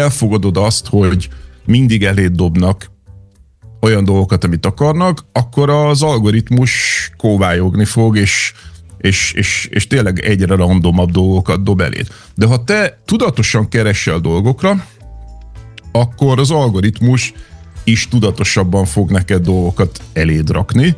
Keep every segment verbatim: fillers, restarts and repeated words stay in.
elfogadod azt, hogy mindig eléd dobnak olyan dolgokat, amit akarnak, akkor az algoritmus kóvályogni fog, és, és, és, és tényleg egyre randomabb dolgokat dob eléd. De ha te tudatosan keresel dolgokra, akkor az algoritmus is tudatosabban fog neked dolgokat eléd rakni.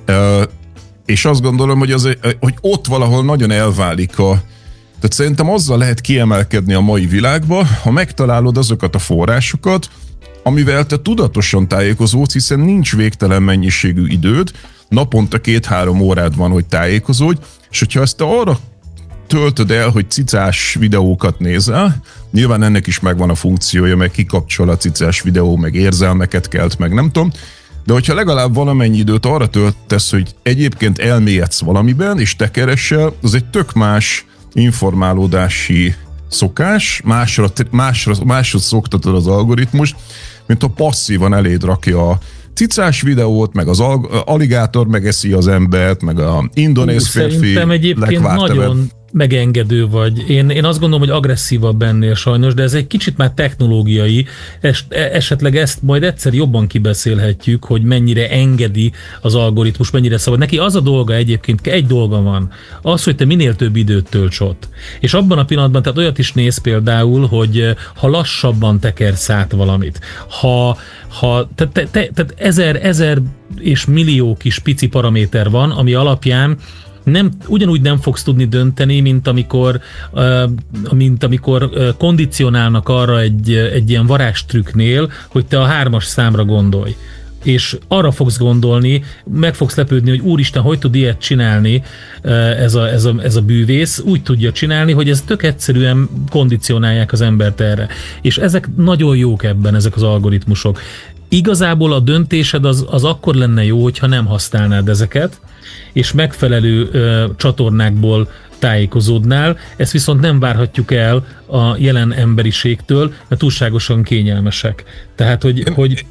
És azt gondolom, hogy, az, hogy ott valahol nagyon elválik a... Tehát szerintem azzal lehet kiemelkedni a mai világba, ha megtalálod azokat a forrásokat, amivel te tudatosan tájékozódsz, hiszen nincs végtelen mennyiségű időd, naponta két-három órád van, hogy tájékozódj, és hogyha ezt te arra töltöd el, hogy cicás videókat nézel, nyilván ennek is megvan a funkciója, meg kikapcsol a cicás videó, meg érzelmeket kelt, meg nem tudom, de hogyha legalább valamennyi időt arra töltesz, hogy egyébként elmélyedsz valamiben, és te keresel, az egy tök más informálódási szokás, másra, másra, másra szoktatod az algoritmust, mint ha passzívan eléd rakja a cicás videót, meg az aligátor megeszi az embert, meg a indonéz férfi. Szerintem egyébként nagyon megengedő vagy. Én, én azt gondolom, hogy agresszívabb ennél sajnos, de ez egy kicsit már technológiai, es, esetleg ezt majd egyszer jobban kibeszélhetjük, hogy mennyire engedi az algoritmus, mennyire szabad. Neki az a dolga egyébként, egy dolga van, az, hogy te minél több időt tölts ott. És abban a pillanatban, tehát olyat is néz például, hogy ha lassabban tekersz át valamit, ha, ha te, te, te, tehát ezer, ezer és millió kis pici paraméter van, ami alapján nem, ugyanúgy nem fogsz tudni dönteni, mint amikor, uh, mint amikor uh, kondicionálnak arra egy, egy ilyen varázstrükknél, hogy te a hármas számra gondolj. És arra fogsz gondolni, meg fogsz lepődni, hogy úristen, hogy tud ilyet csinálni uh, ez, a, ez, a, ez a bűvész, úgy tudja csinálni, hogy ez tök egyszerűen kondicionálják az embert erre. És ezek nagyon jók ebben, ezek az algoritmusok. Igazából a döntésed az, az akkor lenne jó, hogyha nem használnád ezeket, és megfelelő ö, csatornákból tájékozódnál. Ezt viszont nem várhatjuk el a jelen emberiségtől, mert túlságosan kényelmesek. Tehát, hogy, én, hogy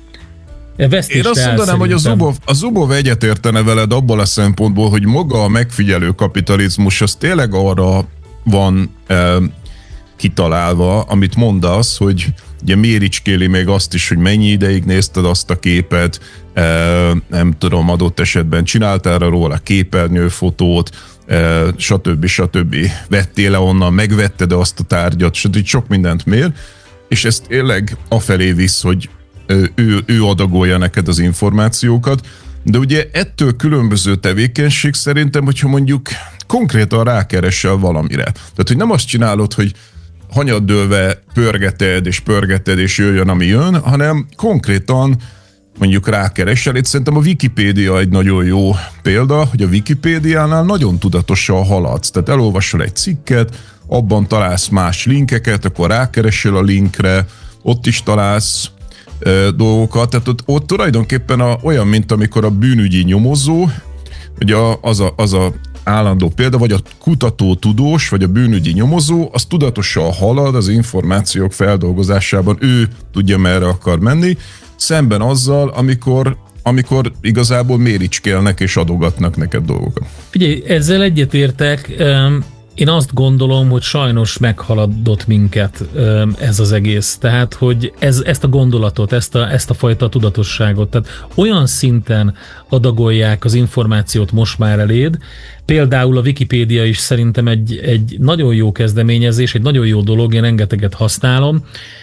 Én azt mondanám, hogy a Zubov, a Zubov egyetértene veled abból a szempontból, hogy maga a megfigyelő kapitalizmus az tényleg arra van e, kitalálva, amit mondasz, hogy ugye méricskéli még azt is, hogy mennyi ideig nézted azt a képet, e, nem tudom, adott esetben csináltál róla képernyőfotót, e, stb. stb. Vettél le onnan, megvetted azt a tárgyat, stb. Sok mindent mér, és ezt tényleg afelé visz, hogy ő, ő adagolja neked az információkat, de ugye ettől különböző tevékenység szerintem, hogyha mondjuk konkrétan rákeresel valamire. Tehát, hogy nem azt csinálod, hogy hanyaddőlve pörgeted, és pörgeted, és jöjjön, ami jön, hanem konkrétan mondjuk rákeresel. Itt szerintem a Wikipédia egy nagyon jó példa, hogy a Wikipédiánál nagyon tudatosan haladsz. Tehát elolvasol egy cikket, abban találsz más linkeket, akkor rákeresel a linkre, ott is találsz e, dolgokat. Tehát ott, ott tulajdonképpen a, olyan, mint amikor a bűnügyi nyomozó, ugye az a, az a állandó példa, vagy a kutató tudós, vagy a bűnügyi nyomozó, az tudatosan halad az információk feldolgozásában, ő tudja, merre akar menni, szemben azzal, amikor, amikor igazából méricskélnek és adogatnak neked dolgokat. Figyelj, ezzel egyetértek, én azt gondolom, hogy sajnos meghaladott minket ez az egész. Tehát, hogy ez, ezt a gondolatot, ezt a, ezt a fajta tudatosságot, tehát olyan szinten adagolják az információt most már eléd, például a Wikipédia is szerintem egy, egy nagyon jó kezdeményezés, egy nagyon jó dolog, én rengeteget használom,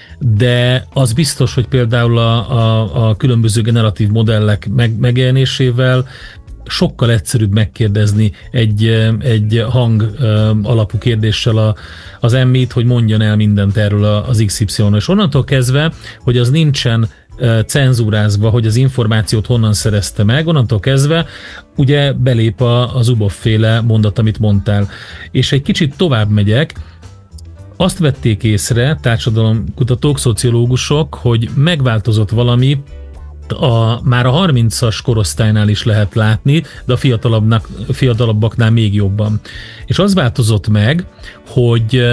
de az biztos, hogy például a, a, a különböző generatív modellek meg, megjelenésével sokkal egyszerűbb megkérdezni egy, egy hang alapú kérdéssel a, az emmit, hogy mondjon el mindent erről az iksz ipszilonról. És onnantól kezdve, hogy az nincsen cenzúrázva, hogy az információt honnan szerezte meg, onnantól kezdve ugye belép a, a Zubov-féle mondat, amit mondtál. És egy kicsit tovább megyek, azt vették észre társadalomkutatók, szociológusok, hogy megváltozott valami, A, már a harmincas korosztálynál is lehet látni, de a fiatalabbnak, fiatalabbaknál még jobban. És az változott meg, hogy,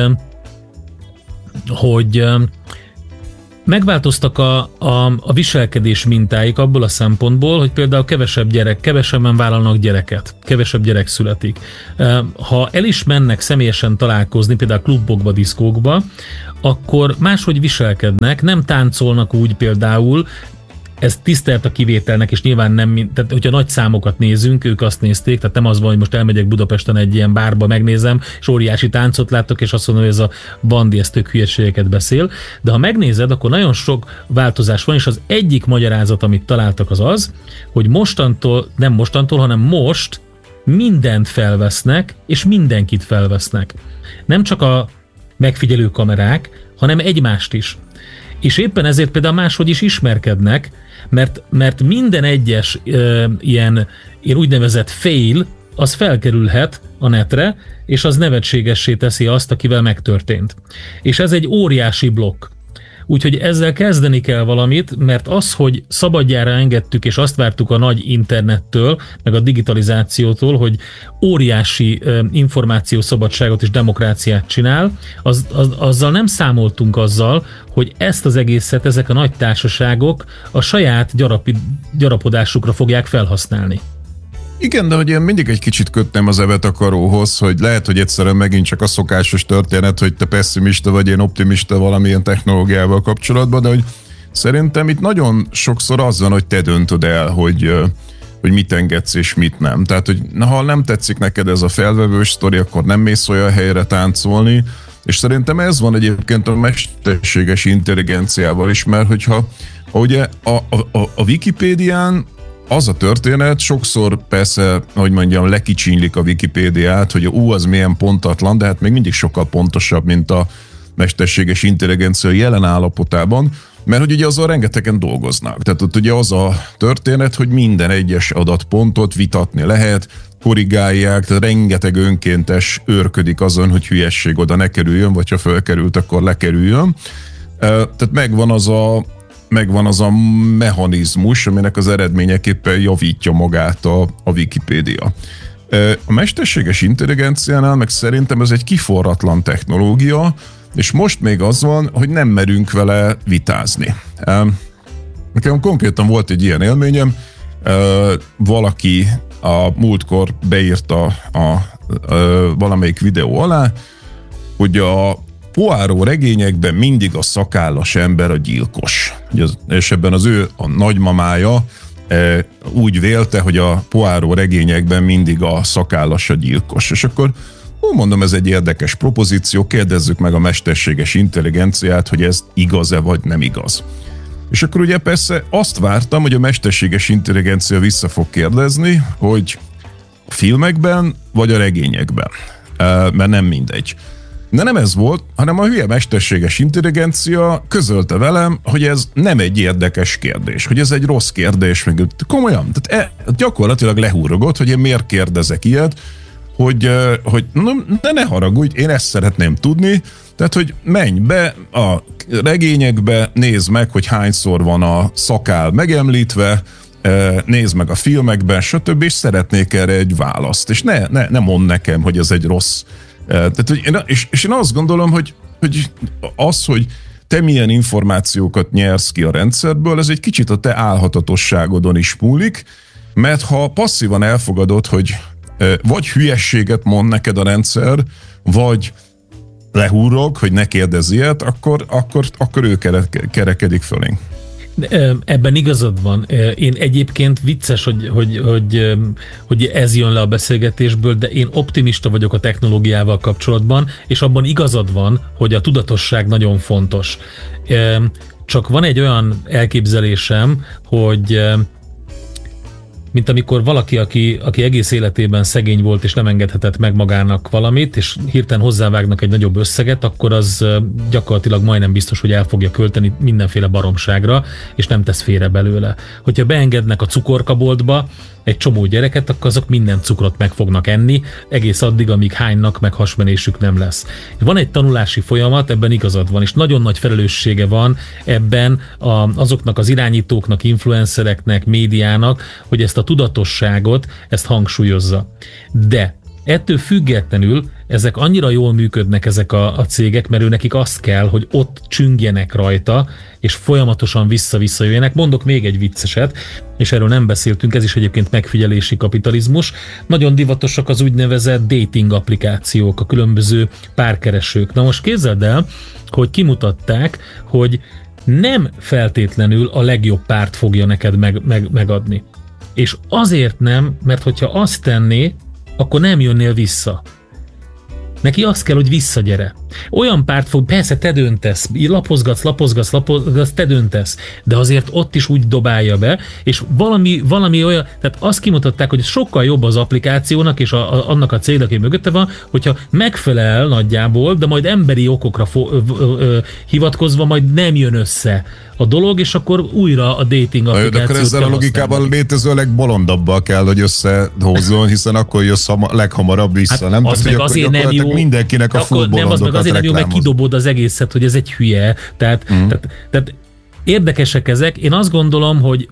hogy megváltoztak a, a, a viselkedés mintáik abból a szempontból, hogy például kevesebb gyerek, kevesebben vállalnak gyereket, kevesebb gyerek születik. Ha el is mennek személyesen találkozni, például klubokba, diszkókba, akkor máshogy viselkednek, nem táncolnak úgy például, ez tisztelt a kivételnek, és nyilván nem, tehát hogyha nagy számokat nézünk, ők azt nézték, tehát nem az van, hogy most elmegyek Budapesten egy ilyen bárba, megnézem, és óriási táncot látok, és azt mondom, hogy ez a Bandi, ez tök hülyeségeket beszél, de ha megnézed, akkor nagyon sok változás van, és az egyik magyarázat, amit találtak, az az, hogy mostantól, nem mostantól, hanem most mindent felvesznek, és mindenkit felvesznek. Nem csak a megfigyelő kamerák, hanem egymást is. És éppen ezért például máshogy is ismerkednek, mert, mert minden egyes e, ilyen, ilyen úgynevezett fail, az felkerülhet a netre, és az nevetségessé teszi azt, akivel megtörtént. És ez egy óriási blokk. Úgyhogy ezzel kezdeni kell valamit, mert az, hogy szabadjára engedtük, és azt vártuk a nagy internettől, meg a digitalizációtól, hogy óriási uh, információszabadságot és demokráciát csinál, az, az, azzal nem számoltunk azzal, hogy ezt az egészet ezek a nagy társaságok a saját gyarapi, gyarapodásukra fogják felhasználni. Igen, de hogy én mindig egy kicsit kötném az evet a karóhoz, hogy lehet, hogy egyszerűen megint csak a szokásos történet, hogy te pessimista vagy, én optimista valamilyen technológiával kapcsolatban, de hogy szerintem itt nagyon sokszor az van, hogy te döntöd el, hogy, hogy mit engedsz és mit nem. Tehát, hogy ha nem tetszik neked ez a felvevős sztori, akkor nem mész olyan helyre táncolni, és szerintem ez van egyébként a mesterséges intelligenciával is, mert hogyha ugye a, a, a Wikipédián az a történet, sokszor persze, hogy mondjam, lekicsinylik a Wikipédiát, hogy ú, az milyen pontatlan, de hát még mindig sokkal pontosabb, mint a mesterséges intelligencia jelen állapotában, mert hogy ugye azzal rengetegen dolgoznak. Tehát ott ugye az a történet, hogy minden egyes adatpontot vitatni lehet, korrigálják, tehát rengeteg önkéntes őrködik azon, hogy hülyesség oda ne kerüljön, vagy ha felkerült, akkor lekerüljön. Tehát megvan az a megvan az a mechanizmus, aminek az eredményeképpen javítja magát a, a Wikipédia. A mesterséges intelligenciánál meg szerintem ez egy kiforratlan technológia, és most még az van, hogy nem merünk vele vitázni. Nekem konkrétan volt egy ilyen élményem, valaki a múltkor beírta a, a, a valamelyik videó alá, hogy a Poirot regényekben mindig a szakállas ember a gyilkos. És ebben az ő a nagymamája e, úgy vélte, hogy a Poirot regényekben mindig a szakállas a gyilkos. És akkor ó, mondom, ez egy érdekes propozíció, kérdezzük meg a mesterséges intelligenciát, hogy ez igaz-e vagy nem igaz. És akkor ugye persze azt vártam, hogy a mesterséges intelligencia vissza fog kérdezni, hogy a filmekben vagy a regényekben. E, mert nem mindegy. De nem ez volt, hanem a hülye mesterséges intelligencia közölte velem, hogy ez nem egy érdekes kérdés, hogy ez egy rossz kérdés, meg komolyan, tehát e, gyakorlatilag lehúrogott, hogy én miért kérdezek ilyet, hogy, hogy de ne haragudj, én ezt szeretném tudni, tehát, hogy menj be a regényekbe, nézd meg, hogy hányszor van a szakál megemlítve, nézd meg a filmekben, stb. És szeretnék erre egy választ, és ne, ne, ne mondd nekem, hogy ez egy rossz. Tehát, hogy én, és, és én azt gondolom, hogy, hogy az, hogy te milyen információkat nyersz ki a rendszerből, ez egy kicsit a te álhatatosságodon is múlik, mert ha passzívan elfogadod, hogy vagy hülyességet mond neked a rendszer, vagy lehúrog, hogy ne kérdezz ilyet, akkor, akkor, akkor ő kerekedik fölénk. Ebben igazad van. Én egyébként vicces, hogy, hogy, hogy, hogy ez jön le a beszélgetésből, de én optimista vagyok a technológiával kapcsolatban, és abban igazad van, hogy a tudatosság nagyon fontos. Csak van egy olyan elképzelésem, hogy mint amikor valaki, aki, aki egész életében szegény volt, és nem engedhetett meg magának valamit, és hirtelen hozzávágnak egy nagyobb összeget, akkor az gyakorlatilag majdnem biztos, hogy el fogja költeni mindenféle baromságra, és nem tesz félre belőle. Hogyha beengednek a cukorkaboltba egy csomó gyereket, akkor azok minden cukrot meg fognak enni, egész addig, amíg hánynak, meg hasmenésük nem lesz. Van egy tanulási folyamat, ebben igazad van, és nagyon nagy felelőssége van ebben a, azoknak az irányítóknak, influencereknek, médiának, hogy ezt a tudatosságot, ezt hangsúlyozza. De Ettől függetlenül ezek annyira jól működnek ezek a, a cégek, mert ő nekik azt kell, hogy ott csüngjenek rajta, és folyamatosan vissza-vissza jöjjenek. Mondok még egy vicceset, és erről nem beszéltünk, ez is egyébként megfigyelési kapitalizmus. Nagyon divatosak az úgynevezett dating applikációk, a különböző párkeresők. Na most képzeld el, hogy kimutatták, hogy nem feltétlenül a legjobb párt fogja neked meg, meg, megadni. És azért nem, mert hogyha azt tenné, akkor nem jönnél vissza. Neki azt kell, hogy visszagyere. Olyan párt fog, persze te döntesz, lapozgatsz, lapozgatsz, lapozgatsz, te döntesz, de azért ott is úgy dobálja be, és valami, valami olyan, tehát azt kimutatták, hogy sokkal jobb az applikációnak és a, a, annak a cégnek, aki mögötte van, hogyha megfelel nagyjából, de majd emberi okokra fo, ö, ö, ö, hivatkozva majd nem jön össze a dolog, és akkor újra a dating applikációt. De akkor ezzel a logikában létező legbolondabbal kell, hogy összehozzon, hiszen akkor jössz hama, leghamarabb vissza, hát nem? Az Tehát, meg azért nem jó. Mindenkinek a full nem, az meg azért nem jó, meg reklámoz. kidobod az egészet, hogy ez egy hülye. Tehát, mm. tehát, tehát érdekesek ezek. Én azt gondolom, hogy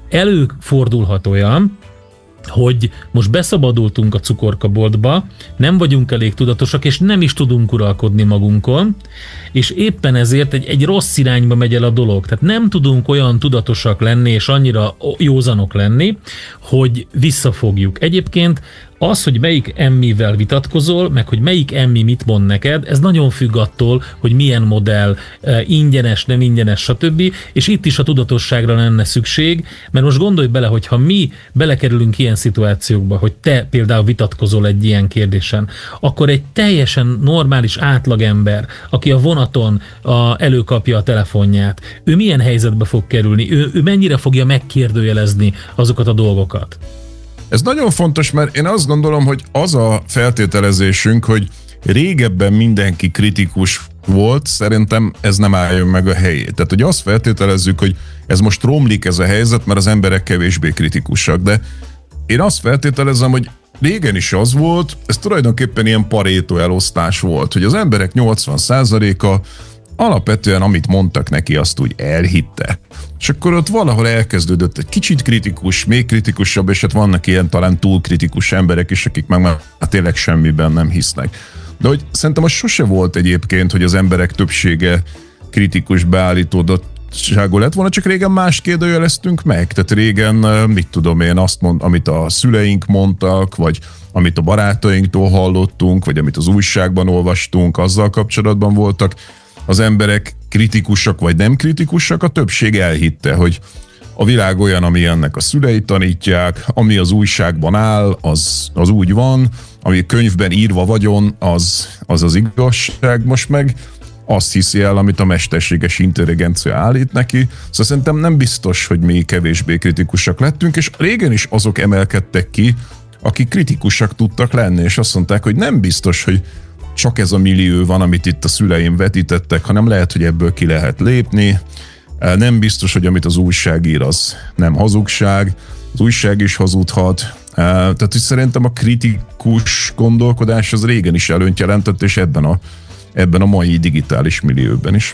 előfordulhat olyan, hogy most beszabadultunk a cukorkaboltba, nem vagyunk elég tudatosak, és nem is tudunk uralkodni magunkon, és éppen ezért egy, egy rossz irányba megy el a dolog. Tehát nem tudunk olyan tudatosak lenni, és annyira józanok lenni, hogy visszafogjuk. Egyébként az, hogy melyik emmivel vitatkozol, meg hogy melyik emmi mit mond neked, ez nagyon függ attól, hogy milyen modell, ingyenes, nem ingyenes, stb. És itt is a tudatosságra lenne szükség, mert most gondolj bele, hogy ha mi belekerülünk ilyen szituációkba, hogy te például vitatkozol egy ilyen kérdésen, akkor egy teljesen normális átlagember, aki a vonaton a, előkapja a telefonját, ő milyen helyzetbe fog kerülni, ő, ő mennyire fogja megkérdőjelezni azokat a dolgokat? Ez nagyon fontos, mert én azt gondolom, hogy az a feltételezésünk, hogy régebben mindenki kritikus volt, szerintem ez nem álljon meg a helyét. Tehát, hogy azt feltételezzük, hogy ez most romlik ez a helyzet, mert az emberek kevésbé kritikusak, de én azt feltételezem, hogy régen is az volt, ez tulajdonképpen ilyen Pareto elosztás volt, hogy az emberek nyolcvan százaléka alapvetően, amit mondtak neki, azt úgy elhitte. És akkor ott valahol elkezdődött egy kicsit kritikus, még kritikusabb, és hát vannak ilyen talán túl kritikus emberek is, akik meg már tényleg semmiben nem hisznek. De hogy szerintem az sose volt egyébként, hogy az emberek többsége kritikus beállítódottságú lett volna, csak régen más kérdőjeleztünk meg. Tehát régen, mit tudom én, azt mond, amit a szüleink mondtak, vagy amit a barátainktól hallottunk, vagy amit az újságban olvastunk, azzal kapcsolatban voltak az emberek kritikusak vagy nem kritikusak, a többség elhitte, hogy a világ olyan, ami ennek a szülei tanítják, ami az újságban áll, az, az úgy van, ami könyvben írva vagyon, az, az az igazság. Most meg azt hiszi el, amit a mesterséges intelligencia állít neki. Szóval szerintem nem biztos, hogy mi kevésbé kritikusak lettünk, és régen is azok emelkedtek ki, akik kritikusak tudtak lenni, és azt mondták, hogy nem biztos, hogy csak ez a millió van, amit itt a szüleim vetítettek, hanem lehet, hogy ebből ki lehet lépni. Nem biztos, hogy amit az újság ír, az nem hazugság. Az újság is hazudhat. Tehát, hogy szerintem a kritikus gondolkodás az régen is előnyt jelentett, és ebben a, ebben a mai digitális millióben is.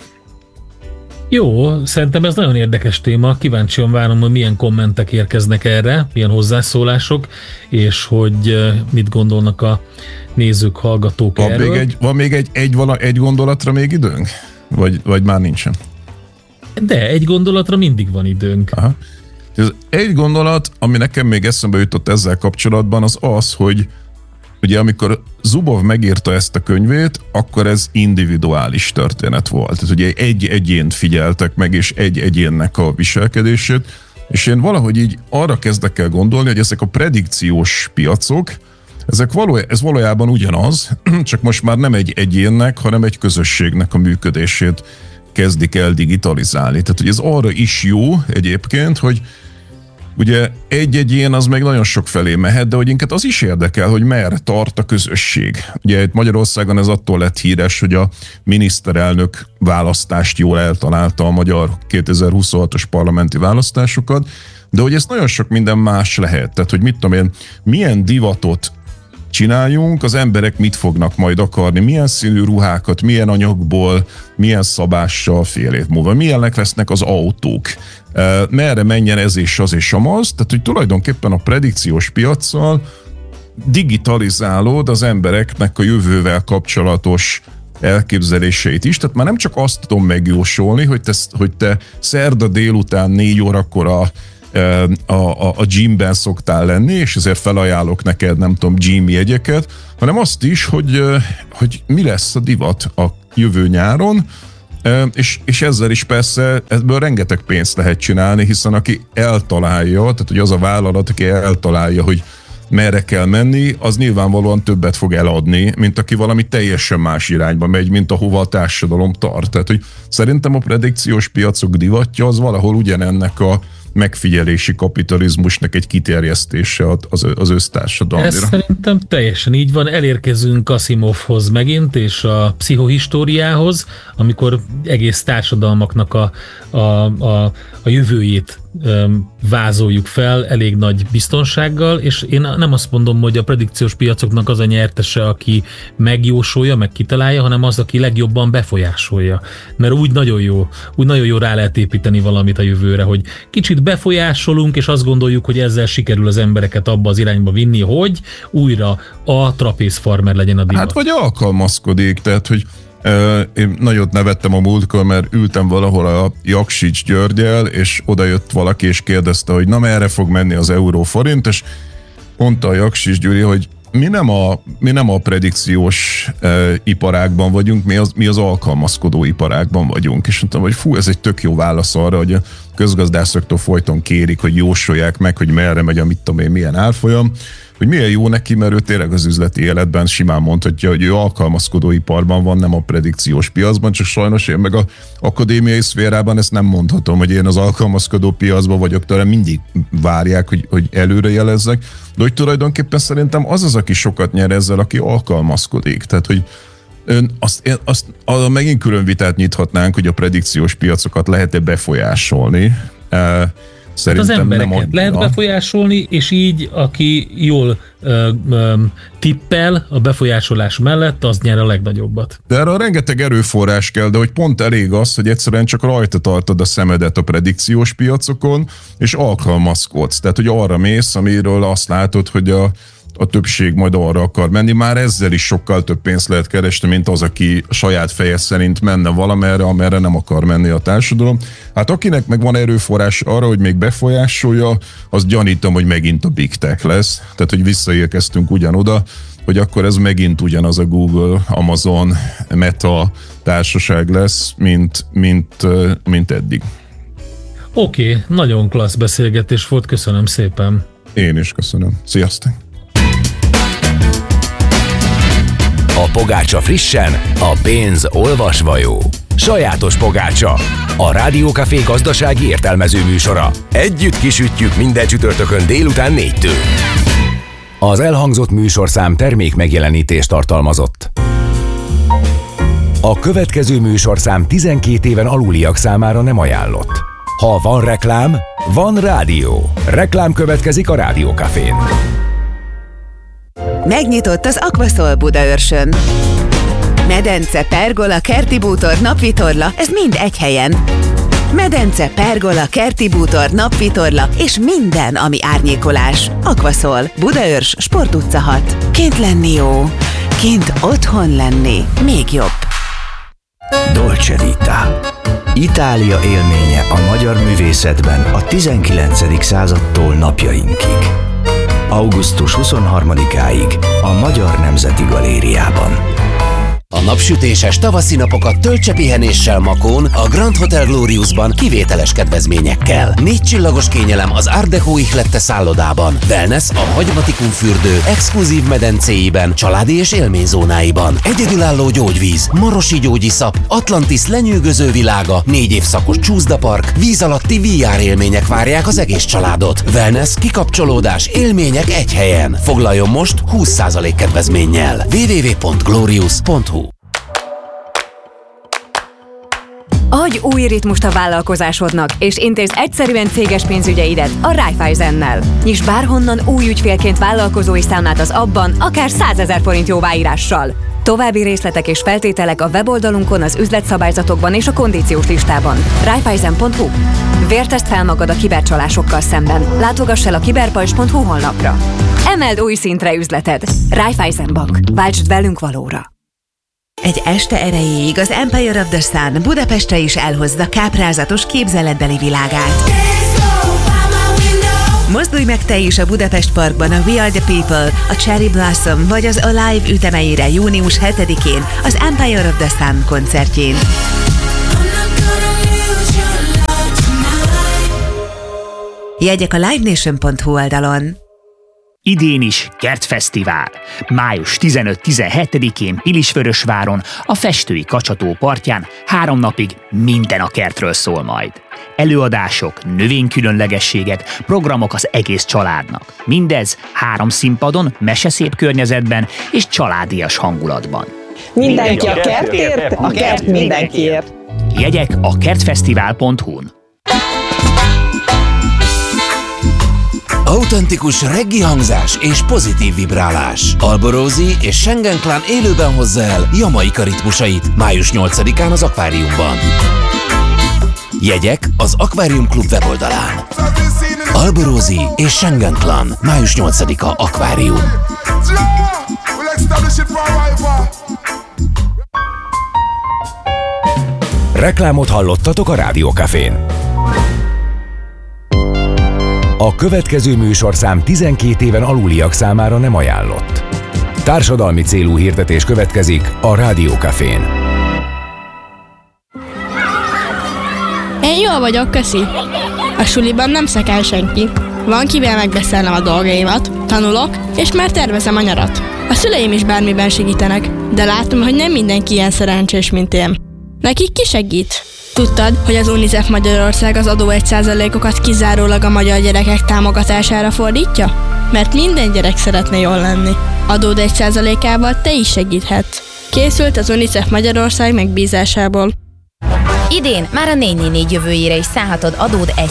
Jó, szerintem ez nagyon érdekes téma. Kíváncsian várom, hogy milyen kommentek érkeznek erre, milyen hozzászólások, és hogy mit gondolnak a nézők, hallgatók van erről. Még egy, van még egy, egy, vala, egy gondolatra még időnk? Vagy, vagy már nincsen? De egy gondolatra mindig van időnk. Aha. Ez egy gondolat, ami nekem még eszembe jutott ezzel kapcsolatban, az az, hogy ugye amikor Zuboff megírta ezt a könyvét, akkor ez individuális történet volt. Tehát ugye egy egyént figyeltek meg, és egy egyénnek a viselkedését, és én valahogy így arra kezdek el gondolni, hogy ezek a predikciós piacok, ezek való, ez valójában ugyanaz, csak most már nem egy egyénnek, hanem egy közösségnek a működését kezdik el digitalizálni. Tehát, hogy ez arra is jó egyébként, hogy ugye egy egyén az meg nagyon sok felé mehet, de hogy inkább az is érdekel, hogy merre tart a közösség. Ugye itt Magyarországon ez attól lett híres, hogy a miniszterelnök választást jól eltalálta, a magyar kétezer-huszonhatos parlamenti választásokat, de hogy ez nagyon sok minden más lehet. Tehát, hogy mit tudom én, milyen divatot csináljunk, az emberek mit fognak majd akarni, milyen színű ruhákat, milyen anyagból, milyen szabással fél év múlva, milyenek lesznek az autók, merre menjen ez és az és amaz, tehát hogy tulajdonképpen a predikciós piaccal digitalizálod az embereknek a jövővel kapcsolatos elképzeléseit is, tehát már nem csak azt tudom megjósolni, hogy te, hogy te szerda délután négy órakor a, a, a, a gymben szoktál lenni, és ezért felajánlok neked, nem tudom, gym jegyeket, hanem azt is, hogy, hogy mi lesz a divat a jövő nyáron, és, és ezzel is persze ebből rengeteg pénzt lehet csinálni, hiszen aki eltalálja, tehát hogy az a vállalat, aki eltalálja, hogy merre kell menni, az nyilvánvalóan többet fog eladni, mint aki valami teljesen más irányba megy, mint ahova a társadalom tart. Tehát, hogy szerintem a predikciós piacok divatja az valahol ugyanennek a megfigyelési kapitalizmusnak egy kiterjesztése az, az össztársadalomra. Ez szerintem teljesen így van. Elérkezünk Asimovhoz megint, és a pszichohistóriához, amikor egész társadalmaknak a, a, a, a jövőjét um, vázoljuk fel elég nagy biztonsággal, és én nem azt mondom, hogy a predikciós piacoknak az a nyertese, aki megjósolja, meg kitalálja, hanem az, aki legjobban befolyásolja. Mert úgy nagyon jó, úgy nagyon jó rá lehet építeni valamit a jövőre, hogy kicsit befolyásolunk, és azt gondoljuk, hogy ezzel sikerül az embereket abba az irányba vinni, hogy újra a trapézfarmer legyen a divat. Hát vagy alkalmazkodik, tehát, hogy uh, én nagyot nevettem a múltkor, mert ültem valahol a Jaksics Györgyel, és oda jött valaki, és kérdezte, hogy na merre fog menni az euró-forint, és mondta a Jaksics Gyuri, hogy mi nem a, mi nem a predikciós uh, iparágban vagyunk, mi az, mi az alkalmazkodó iparágban vagyunk. És mondtam, hogy fú, ez egy tök jó válasz arra, hogy a közgazdászoktól folyton kérik, hogy jósolják meg, hogy merre megy a mit tudom én, milyen árfolyam, hogy milyen jó neki, mert ő tényleg az üzleti életben simán mondhatja, hogy ő alkalmazkodó iparban van, nem a predikciós piacban, csak sajnos én meg az akadémiai szférában ezt nem mondhatom, hogy én az alkalmazkodó piacban vagyok, tőle mindig várják, hogy, hogy előre jelezzek, de hogy tulajdonképpen szerintem az az, aki sokat nyer ezzel, aki alkalmazkodik. Tehát, hogy ön azt, azt azt megint külön vitát nyithatnánk, hogy a predikciós piacokat lehet-e befolyásolni. Szerintem hát az embereket nem lehet befolyásolni, és így, aki jól ö, ö, tippel a befolyásolás mellett, az nyer a legnagyobbat. De erre rengeteg erőforrás kell, de hogy pont elég az, hogy egyszerűen csak rajta tartod a szemedet a predikciós piacokon, és alkalmazkodsz. Tehát, hogy arra mész, amiről azt látod, hogy a a többség majd arra akar menni. Már ezzel is sokkal több pénzt lehet keresni, mint az, aki a saját feje szerint menne valamerre, amerre nem akar menni a társadalom. Hát akinek meg van erőforrás arra, hogy még befolyásolja, az gyanítom, hogy megint a Big Tech lesz. Tehát, hogy visszaérkeztünk ugyanoda, hogy akkor ez megint ugyanaz a Google, Amazon, Meta társaság lesz, mint, mint, mint eddig. Oké, okay, nagyon klassz beszélgetés volt, köszönöm szépen. Én is köszönöm. Sziasztok! A pogácsa frissen, a pénz olvasva jó. Sajátos pogácsa. A Rádiókafé gazdasági értelmező műsora. Együtt kisütjük minden csütörtökön délután négytől. Az elhangzott műsorszám termék megjelenítést tartalmazott. A következő műsorszám tizenkét éven aluliak számára nem ajánlott. Ha van reklám, van rádió. Reklám következik a Rádiókafén. Megnyitott az Aquaszol Budaörsön. Medence, pergola, kerti bútor, napvitorla, ez mind egy helyen. Medence, pergola, kerti bútor, napvitorla és minden, ami árnyékolás. Aquaszol, Budaörs, Sport utca hat. Kint lenni jó, kint otthon lenni még jobb. Dolce Vita. Itália élménye a magyar művészetben a tizenkilencedik századtól napjainkig. augusztus huszonharmadikáig a Magyar Nemzeti Galériában. A napsütéses tavaszi napokat töltse pihenéssel Makón, a Grand Hotel Gloriusban kivételes kedvezményekkel. Négy csillagos kényelem az Art Deco ihlette szállodában, wellness a Hagymatikum fürdő exkluzív medencéiben, családi és élményzónáiban, egyedülálló gyógyvíz, marosi gyógyiszap, Atlantis lenyűgöző világa, négy évszakos csúszdapark, víz alatti vé er élmények várják az egész családot. Wellness, kikapcsolódás, élmények egy helyen. Foglaljon most húsz százalék kedvezménnyel. double-u double-u double-u pont glorious pont hu. Adj új ritmust a vállalkozásodnak, és intézz egyszerűen céges pénzügyeidet a Raiffeisennel. Nyiss bárhonnan új ügyfélként vállalkozói számlát az abban, akár százezer forint jóváírással. További részletek és feltételek a weboldalunkon, az üzletszabályzatokban és a kondíciós listában. Raiffeisen pont hu. double-u Vérteszt fel magad a kibercsalásokkal szemben. Látogass el a kiberpajzs pont hu honlapra. Emeld új szintre üzleted. Raiffeisen Bank. Váltsd velünk valóra. Egy este erejéig az Empire of the Sun Budapestre is elhozza káprázatos képzeletbeli világát. Mozdulj meg te is a Budapest Parkban a We Are The People, a Cherry Blossom vagy az Alive ütemeire június hetedikén az Empire of the Sun koncertjén. Jegyek a livenation pont hu oldalon. Idén is Kertfesztivál. május tizenöt-tizenhetedikén Pilisvörösváron, a Festői Kacsató partján három napig minden a kertről szól majd. Előadások, növénykülönlegességek, programok az egész családnak. Mindez három színpadon, meseszép környezetben és családias hangulatban. Mindenki a kertért, a kert mindenkiért. Jegyek a kertfesztivál pont hu-n. Autentikus reggi hangzás és pozitív vibrálás. Alborosi és Schengen Clan élőben hozza el jamaika ritmusait május nyolcadikán az Akváriumban. Jegyek az Akvárium Klub weboldalán. Alborosi és Schengen Clan, május nyolcadika Akvárium. Reklámot hallottatok a Rádiókafén. A következő műsorszám tizenkét éven aluliak számára nem ajánlott. Társadalmi célú hirdetés következik a Rádiókafén. Én jól vagyok, köszi. A suliban nem szekel senki. Van kivel megbeszélnem a dolgaimat, tanulok, és már tervezem a nyarat. A szüleim is bármiben segítenek, de látom, hogy nem mindenki ilyen szerencsés, mint én. Nekik ki segít? Tudtad, hogy az UNICEF Magyarország az adó egy százalékokat kizárólag a magyar gyerekek támogatására fordítja? Mert minden gyerek szeretne jól lenni. Adód egy százalékával te is segíthetsz. Készült az UNICEF Magyarország megbízásából. Idén már a négy négy négy jövőjére is szállhatod adód egy